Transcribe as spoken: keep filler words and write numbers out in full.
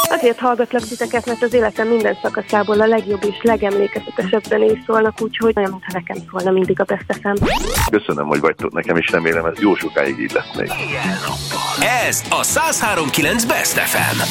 Azért hallgatlak titeket, mert az életem minden szakaszából a legjobb és legemlékezetesebb zenék szólnak, úgyhogy olyan, mintha nekem szólna mindig a Best ef em. Köszönöm, hogy vagytok nekem, és remélem ez jó sokáig így lesz még. Ez a száz három kilenc Best ef em.